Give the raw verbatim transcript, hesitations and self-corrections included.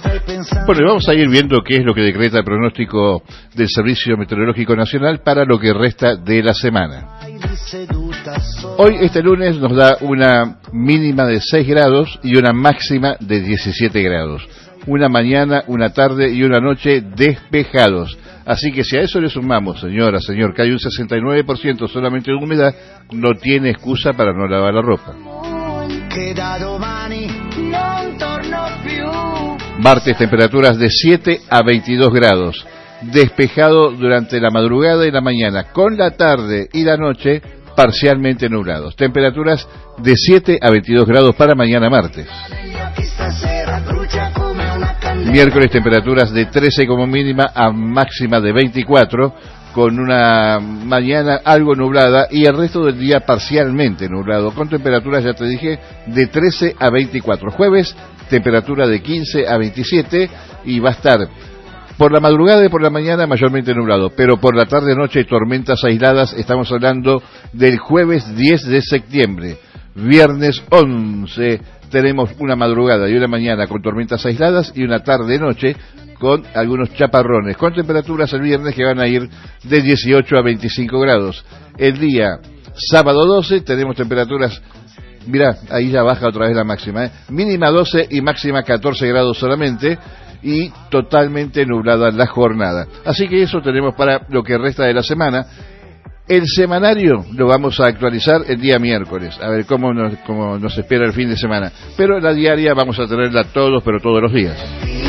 Bueno, y vamos a ir viendo qué es lo que decreta el pronóstico del Servicio Meteorológico Nacional para lo que resta de la semana. Hoy, este lunes, nos da una mínima de seis grados y una máxima de diecisiete grados. Una mañana, una tarde y una noche despejados. Así que si a eso le sumamos, señora, señor, que hay un sesenta y nueve por ciento solamente de humedad, no tiene excusa para no lavar la ropa. Martes, temperaturas de siete a veintidós grados. Despejado durante la madrugada y la mañana. Con la tarde y la noche, parcialmente nublados. Temperaturas de siete a veintidós grados para mañana martes. Miércoles, temperaturas de trece como mínima a máxima de veinticuatro, con una mañana algo nublada y el resto del día parcialmente nublado, con temperaturas, ya te dije, de trece a veinticuatro. Jueves, temperatura de quince a veintisiete y va a estar por la madrugada y por la mañana mayormente nublado, pero por la tarde-noche tormentas aisladas. Estamos hablando del jueves diez de septiembre. Viernes once tenemos una madrugada y una mañana con tormentas aisladas y una tarde-noche con algunos chaparrones, con temperaturas el viernes que van a ir de dieciocho a veinticinco grados. El día sábado doce tenemos temperaturas, mirá, ahí ya baja otra vez la máxima, ¿eh? Mínima doce y máxima catorce grados solamente, y totalmente nublada la jornada. Así que eso tenemos para lo que resta de la semana. El semanario lo vamos a actualizar el día miércoles, a ver cómo nos, cómo nos espera el fin de semana. Pero la diaria vamos a tenerla todos, pero todos los días.